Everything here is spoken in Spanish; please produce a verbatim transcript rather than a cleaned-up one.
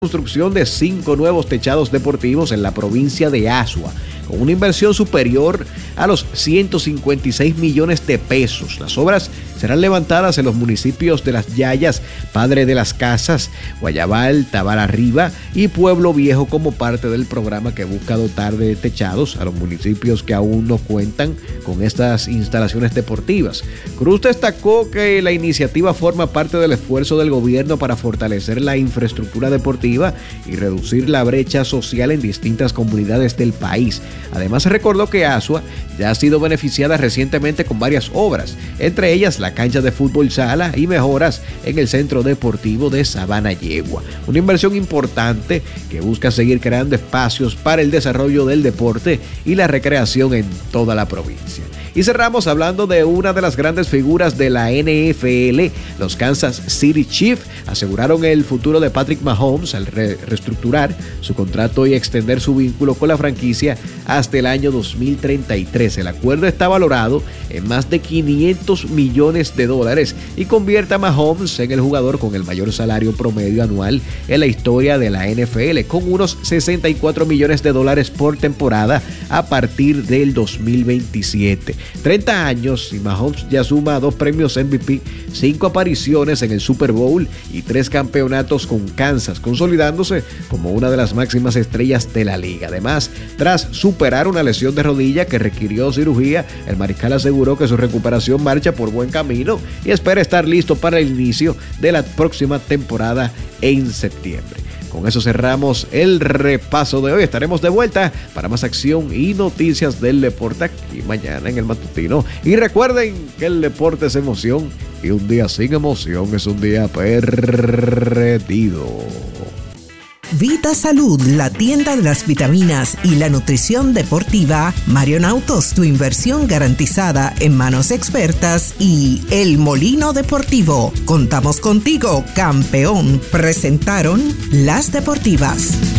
construcción de cinco nuevos techados deportivos en la provincia de Azua, con una inversión superior a los ciento cincuenta y seis millones de pesos. Las obras serán levantadas en los municipios de Las Yayas, Padre de las Casas, Guayabal, Tabararriba y Pueblo Viejo como parte del programa que busca dotar de techados a los municipios que aún no cuentan con estas instalaciones deportivas. Cruz destacó que la iniciativa forma parte del esfuerzo del gobierno para fortalecer la infraestructura deportiva y reducir la brecha social en distintas comunidades del país. Además, recordó que Azua ya ha sido beneficiada recientemente con varias obras, entre ellas la cancha de fútbol sala y mejoras en el centro deportivo de Sabana Yegua. Una inversión importante que busca seguir creando espacios para el desarrollo del deporte y la recreación en toda la provincia. Y cerramos hablando de una de las grandes figuras de la N F L. Los Kansas City Chiefs aseguraron el futuro de Patrick Mahomes al re- reestructurar su contrato y extender su vínculo con la franquicia hasta el año dos mil treinta y tres. El acuerdo está valorado en más de quinientos millones de dólares y convierte a Mahomes en el jugador con el mayor salario promedio anual en la historia de la N F L, con unos sesenta y cuatro millones de dólares por temporada a partir del dos mil veintisiete. treinta años y Mahomes ya suma dos premios M V P, cinco apariciones en el Super Bowl y tres campeonatos con Kansas, consolidándose como una de las máximas estrellas de la liga. Además, tras superar una lesión de rodilla que requirió cirugía, el mariscal aseguró que su recuperación marcha por buen camino y espera estar listo para el inicio de la próxima temporada en septiembre. Con eso cerramos el repaso de hoy. Estaremos de vuelta para más acción y noticias del deporte aquí mañana en el Matutino. Y recuerden que el deporte es emoción y un día sin emoción es un día perdido. Vita Salud, la tienda de las vitaminas y la nutrición deportiva, Marion Autos, tu inversión garantizada en manos expertas, y El Molino Deportivo. Contamos contigo, campeón. Presentaron Las Deportivas.